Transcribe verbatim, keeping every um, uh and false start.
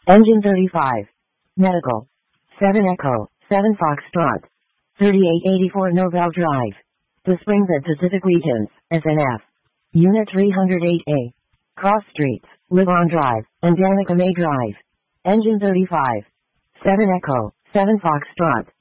Engine thirty-five. Medical. seven Echo, seven Foxtrot. thirty-eight eighty-four Norvell Drive. The Springfield Pacific Regions, S N F. Unit three hundred eight A. Cross Streets, Livon Drive, and Danica May Drive. Engine thirty-five. seven Echo, seven Foxtrot.